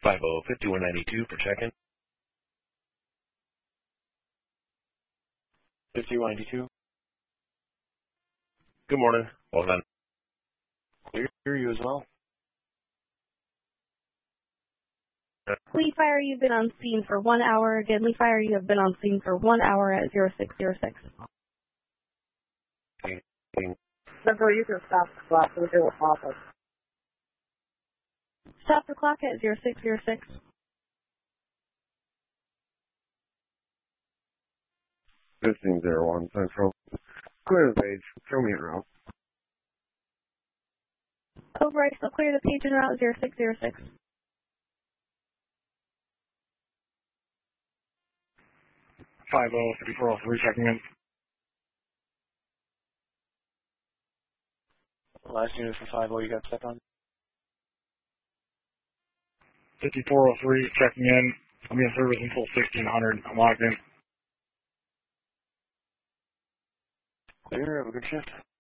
505192 for check-in. 5192. Good morning. Well done. Clear you as well. Lee Fire, you've been on scene for 1 hour. Again, Lee Fire, you have been on scene for 1 hour at 0606. Central, you can stop the clock. We'll do a pop-up. Stop the clock at 0606. 1501 Central. Clear the page. Show me it route. Over, I still clear the page en route 0606. Five 5403 checking in. Last unit for 50, you got set on. 5403 checking in. I'll be in service until 1600. I'm locked in. Clear, have a good shift.